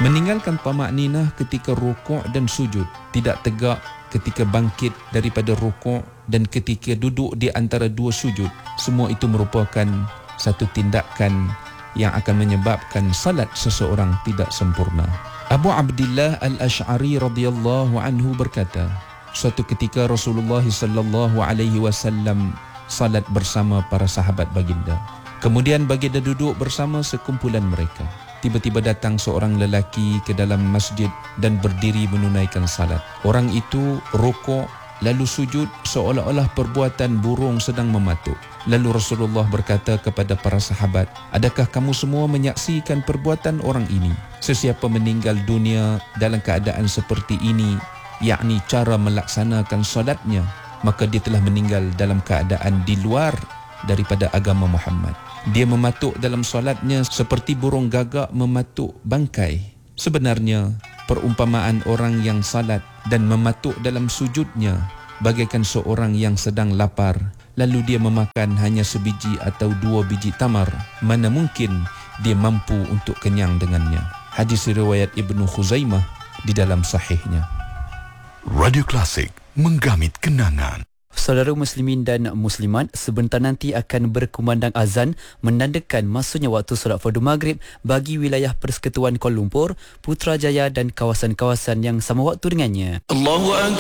Meninggalkan tamakninah ketika rukuk dan sujud, tidak tegak ketika bangkit daripada rukuk dan ketika duduk di antara dua sujud, semua itu merupakan satu tindakan yang akan menyebabkan salat seseorang tidak sempurna. Abu Abdillah Al-Ash'ari radhiyallahu anhu berkata, suatu ketika Rasulullah sallallahu alaihi wasallam salat bersama para sahabat baginda. Kemudian baginda duduk bersama sekumpulan mereka. Tiba-tiba datang seorang lelaki ke dalam masjid dan berdiri menunaikan salat. Orang itu rukuk lalu sujud seolah-olah perbuatan burung sedang mematuk. Lalu Rasulullah berkata kepada para sahabat, adakah kamu semua menyaksikan perbuatan orang ini? Sesiapa meninggal dunia dalam keadaan seperti ini, yakni cara melaksanakan salatnya, maka dia telah meninggal dalam keadaan di luar daripada agama Muhammad. Dia mematuk dalam solatnya seperti burung gagak mematuk bangkai. Sebenarnya, perumpamaan orang yang salat dan mematuk dalam sujudnya bagaikan seorang yang sedang lapar, lalu dia memakan hanya sebiji atau dua biji tamar. Mana mungkin dia mampu untuk kenyang dengannya. Hadis riwayat Ibnu Khuzaimah di dalam sahihnya. Radio Klasik, menggamit kenangan. Saudara muslimin dan muslimat, sebentar nanti akan berkumandang azan menandakan masuknya waktu solat fardu maghrib bagi wilayah Persekutuan Kuala Lumpur, Putrajaya dan kawasan-kawasan yang sama waktu dengannya. Allahu Akbar.